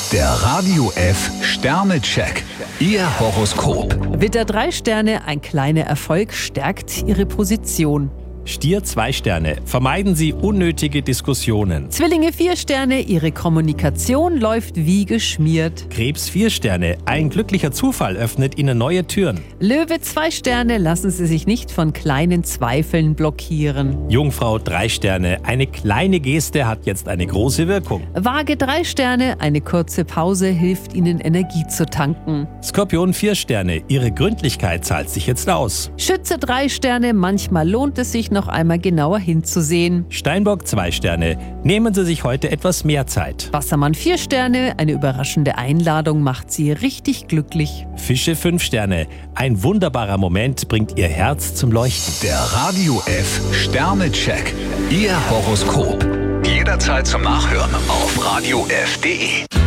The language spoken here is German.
Der Radio F Sternecheck. Ihr Horoskop. Widder 3 Sterne, ein kleiner Erfolg stärkt Ihre Position. Stier 2 Sterne. Vermeiden Sie unnötige Diskussionen. Zwillinge 4 Sterne, Ihre Kommunikation läuft wie geschmiert. Krebs 4 Sterne. Ein glücklicher Zufall öffnet Ihnen neue Türen. Löwe 2 Sterne, lassen Sie sich nicht von kleinen Zweifeln blockieren. Jungfrau 3 Sterne. Eine kleine Geste hat jetzt eine große Wirkung. Waage 3 Sterne, eine kurze Pause hilft Ihnen Energie zu tanken. Skorpion 4 Sterne. Ihre Gründlichkeit zahlt sich jetzt aus. Schütze 3 Sterne, manchmal lohnt es sich noch einmal genauer hinzusehen. Steinbock 2 Sterne. Nehmen Sie sich heute etwas mehr Zeit. Wassermann 4 Sterne, eine überraschende Einladung macht Sie richtig glücklich. Fische 5 Sterne. Ein wunderbarer Moment bringt Ihr Herz zum Leuchten. Der Radio F Sternecheck. Ihr Horoskop. Jederzeit zum Nachhören auf radiof.de.